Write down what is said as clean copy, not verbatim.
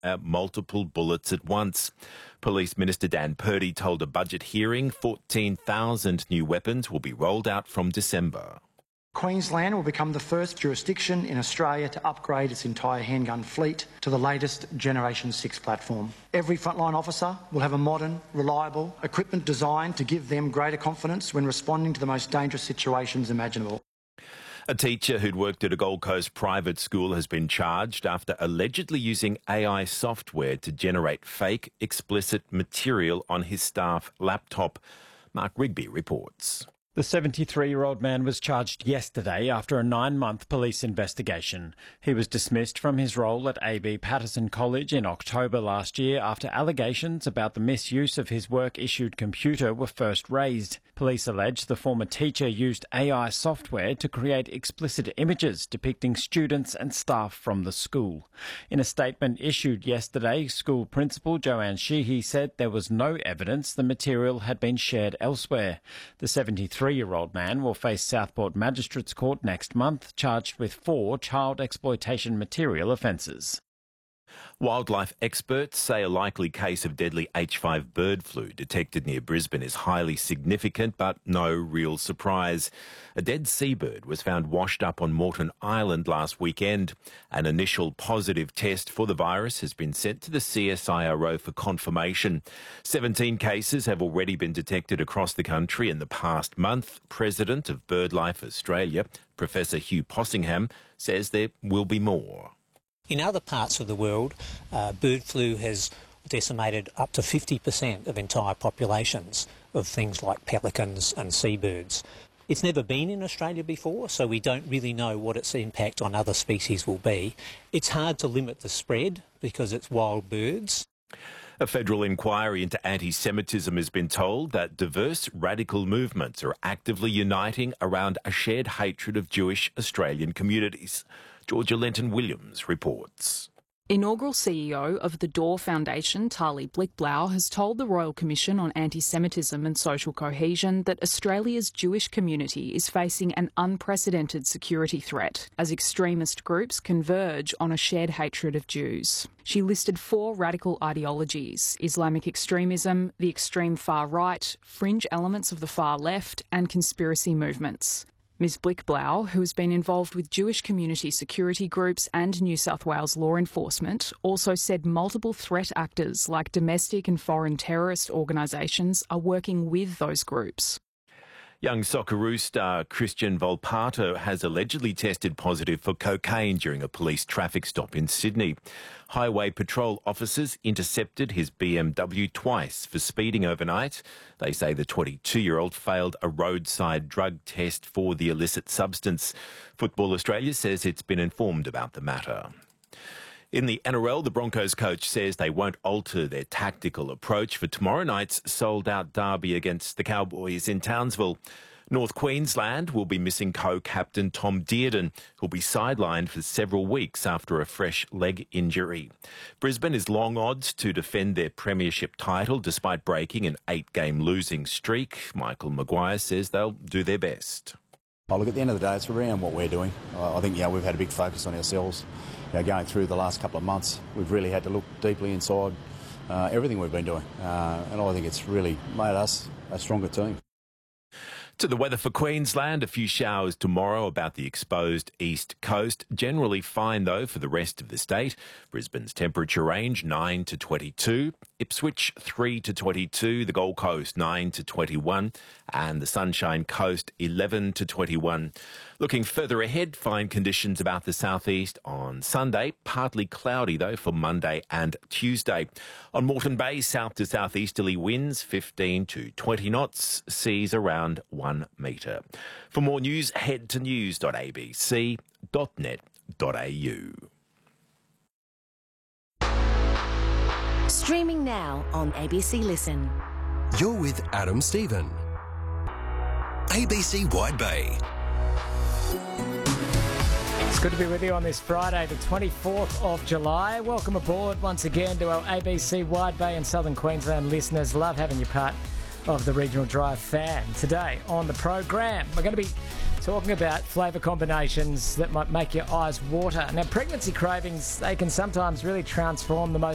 multiple bullets at once. Police Minister Dan Purdy told a budget hearing 14,000 new weapons will be rolled out from December. Queensland will become the first jurisdiction in Australia to upgrade its entire handgun fleet to the latest Generation 6 platform. Every frontline officer will have a modern, reliable equipment designed to give them greater confidence when responding to the most dangerous situations imaginable. A teacher who'd worked at a Gold Coast private school has been charged after allegedly using AI software to generate fake, explicit material on his staff laptop. Mark Rigby reports. The 73-year-old man was charged yesterday after a 9-month police investigation. He was dismissed from his role at AB Patterson College in October last year after allegations about the misuse of his work-issued computer were first raised. Police allege the former teacher used AI software to create explicit images depicting students and staff from the school. In a statement issued yesterday, school principal Joanne Sheehy said there was no evidence the material had been shared elsewhere. The 73-year-old man will face Southport Magistrates Court next month, charged with 4 child exploitation material offences. Wildlife experts say a likely case of deadly H5 bird flu detected near Brisbane is highly significant, but no real surprise. A dead seabird was found washed up on Moreton Island last weekend. An initial positive test for the virus has been sent to the CSIRO for confirmation. 17 cases have already been detected across the country in the past month. President of BirdLife Australia, Professor Hugh Possingham, says there will be more. In other parts of the world, bird flu has decimated up to 50% of entire populations of things like pelicans and seabirds. It's never been in Australia before, so we don't really know what its impact on other species will be. It's hard to limit the spread because it's wild birds. A federal inquiry into anti-Semitism has been told that diverse radical movements are actively uniting around a shared hatred of Jewish Australian communities. Georgia Lenton-Williams reports. Inaugural CEO of the Door Foundation, Tali Blickblau, has told the Royal Commission on Anti-Semitism and Social Cohesion that Australia's Jewish community is facing an unprecedented security threat as extremist groups converge on a shared hatred of Jews. She listed 4 radical ideologies: Islamic extremism, the extreme far right, fringe elements of the far left, and conspiracy movements. Ms Blickblau, who has been involved with Jewish community security groups and New South Wales law enforcement, also said multiple threat actors like domestic and foreign terrorist organisations are working with those groups. Young Socceroo star Christian Volpato has allegedly tested positive for cocaine during a police traffic stop in Sydney. Highway patrol officers intercepted his BMW twice for speeding overnight. They say the 22-year-old failed a roadside drug test for the illicit substance. Football Australia says it's been informed about the matter. In the NRL, the Broncos coach says they won't alter their tactical approach for tomorrow night's sold-out derby against the Cowboys in Townsville. North Queensland will be missing co-captain Tom Dearden, who'll be sidelined for several weeks after a fresh leg injury. Brisbane is long odds to defend their premiership title despite breaking an 8-game losing streak. Michael Maguire says they'll do their best. Oh, look, at the end of the day, it's around what we're doing. I think, we've had a big focus on ourselves. Going through the last couple of months, we've really had to look deeply inside everything we've been doing. And I think it's really made us a stronger team. To the weather for Queensland, a few showers tomorrow about the exposed east coast. Generally fine, though, for the rest of the state. Brisbane's temperature range 9 to 22, Ipswich 3 to 22, the Gold Coast 9 to 21, and the Sunshine Coast 11 to 21. Looking further ahead, fine conditions about the southeast on Sunday. Partly cloudy, though, for Monday and Tuesday. On Moreton Bay, south to southeasterly winds 15 to 20 knots, seas around 1 metre. For more news, head to news.abc.net.au. Streaming now on ABC Listen. You're with Adam Stephen. ABC Wide Bay. It's good to be with you on this Friday, the 24th of July. Welcome aboard once again to our ABC Wide Bay and Southern Queensland listeners. Love having you part of the Regional Drive fan. Today on the program, we're going to be talking about flavour combinations that might make your eyes water. Now, pregnancy cravings, they can sometimes really transform the most